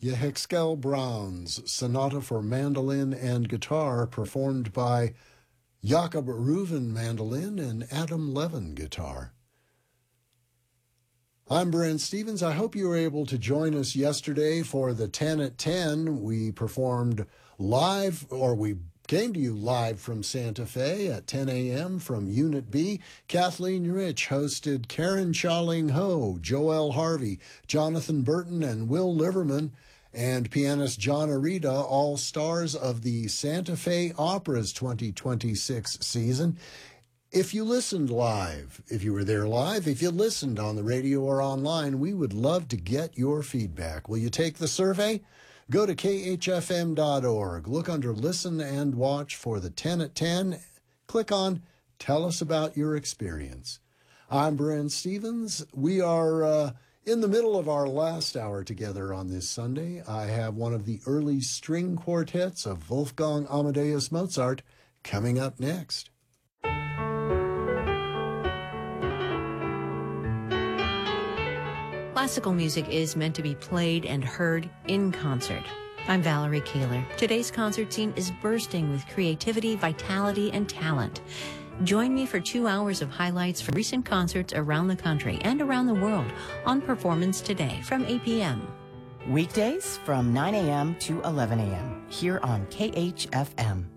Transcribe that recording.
Yehezkel Brown's Sonata for Mandolin and Guitar, performed by Jakob Reuven mandolin and Adam Levin guitar. I'm Brent Stevens. I hope you were able to join us yesterday for the 10 at 10. We performed live, or we came to you live from Santa Fe at 10 a.m. from Unit B. Kathleen Rich hosted Karen Cha-Ling Ho, Joel Harvey, Jonathan Burton, and Will Liverman, and pianist John Arita, all stars of the Santa Fe Opera's 2026 season. If you listened live, if you were there live, if you listened on the radio or online, we would love to get your feedback. Will you take the survey? Go to khfm.org. Look under Listen and Watch for the 10 at 10. Click on Tell Us About Your Experience. I'm Brent Stevens. We are in the middle of our last hour together on this Sunday. I have one of the early string quartets of Wolfgang Amadeus Mozart coming up next. Classical music is meant to be played and heard in concert. I'm Valerie Kaler. Today's concert scene is bursting with creativity, vitality, and talent. Join me for 2 hours of highlights from recent concerts around the country and around the world on Performance Today from 8 p.m. Weekdays from 9 a.m. to 11 a.m. here on KHFM.